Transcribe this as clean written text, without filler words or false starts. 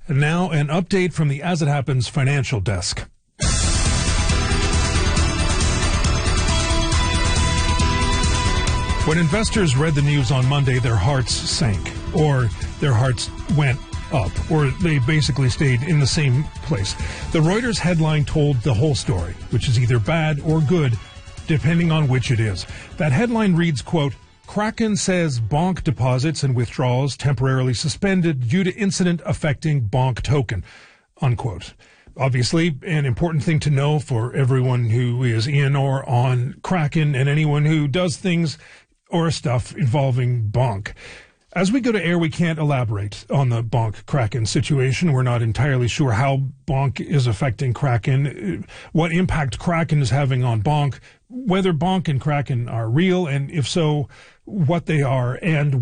And now an update from the As It Happens financial desk. When investors read the news on Monday, their hearts sank, or their hearts went up, or they basically stayed in the same place. The Reuters headline told the whole story, which is either bad or good, depending on which it is. That headline reads, quote, Kraken says Bonk deposits and withdrawals temporarily suspended due to incident affecting Bonk token, unquote. Obviously, an important thing to know for everyone who is in or on Kraken and anyone who does things or stuff involving Bonk. As we go to air, we can't elaborate on the Bonk-Kraken situation. We're not entirely sure how Bonk is affecting Kraken, what impact Kraken is having on Bonk, whether Bonk and Kraken are real, and if so, what they are, and